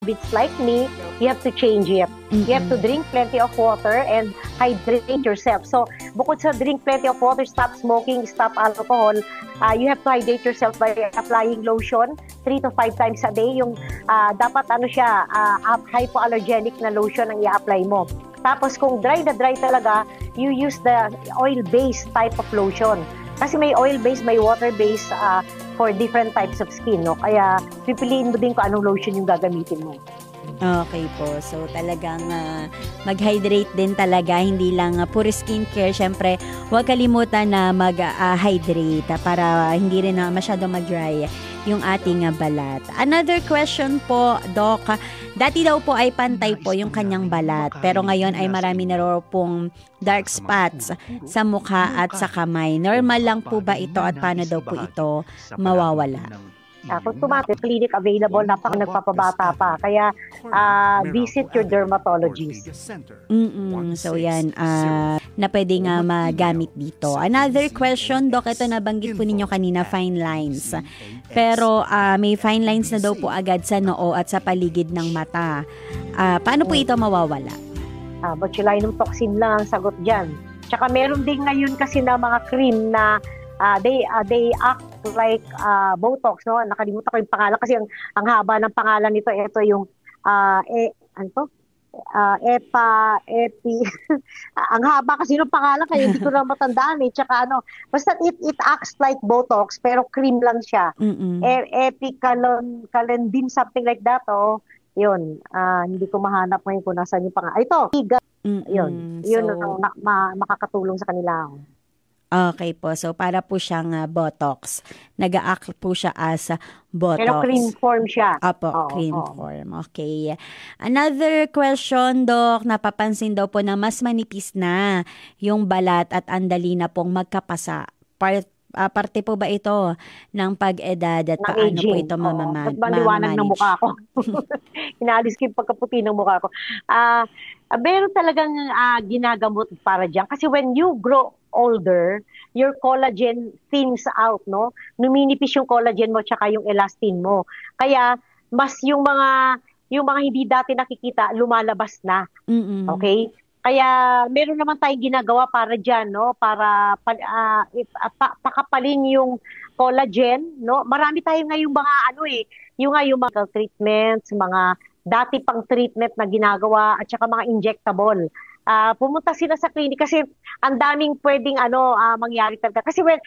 habits like me, you have to change it. You have to drink plenty of water and hydrate yourself. So, bukod sa drink plenty of water, stop smoking, stop alcohol, you have to hydrate yourself by applying lotion 3 to 5 times a day. Yung dapat hypoallergenic na lotion ang i-apply mo. Tapos kung dry na dry talaga, you use the oil-based type of lotion. Kasi may oil-based, may water-based for different types of skin, no? Kaya pipiliin mo din kung anong lotion yung gagamitin mo. Okay po. So talagang mag-hydrate din talaga, hindi lang puro skincare. Syempre, huwag kalimutan na mag-hydrate para hindi rin masyado mag-dry yung ating balat. Another question po, Doc. Dati daw po ay pantay po yung kanyang balat, pero ngayon ay marami na raw pong dark spots sa mukha at sa kamay. Normal lang po ba ito at paano daw po ito mawawala? Kung tumatik, clinic available, nagpapabata pa. Kaya visit your dermatologist. So yan, na pwede nga magamit dito. Another question, Doc, ito nabanggit po ninyo kanina, fine lines. Pero may fine lines na daw po agad sa noo at sa paligid ng mata. Paano po ito mawawala? Botulinum toxin lang ang sagot dyan. Tsaka meron din ngayon kasi na mga cream na they act like Botox, no? Nakalimutan ko yung pangalan kasi ang haba ng pangalan nito. Ito yung ang haba kasi ng pangalan kaya hindi ko na matandaan eh. Tsaka basta it acts like Botox pero cream lang siya. Epicalendin, something like that, oh. Yun, hindi ko mahanap ngayon kung nasaan yung pangalan. Ito, yun makakatulong sa kanila. Okay po. So, para po siyang Botox. Nag-a-act po siya as Botox. Pero cream form siya. Opo, cream form. Okay. Another question, Doc. Napapansin daw po na mas manipis na yung balat at andali na pong magkapasa. Parte po ba ito ng pag-edad at paano po ito mamamanage? Maliwanag ng mukha ko. Inaalis ko yung pagkaputi ng mukha ko. Meron talagang ginagamot para dyan. Kasi when you grow older, your collagen thins out, no? Numinipis yung collagen mo tsaka yung elastin mo. Kaya mas yung mga hindi dati nakikita lumalabas na. Okay? Kaya meron naman tayong ginagawa para diyan, no? Para pakapalin yung collagen, no? Marami tayong ngayong mga yung mga treatments, mga dati pang treatment na ginagawa at saka mga injectable. Pumunta sila sa clinic kasi ang daming pwedeng mangyari talaga. Kasi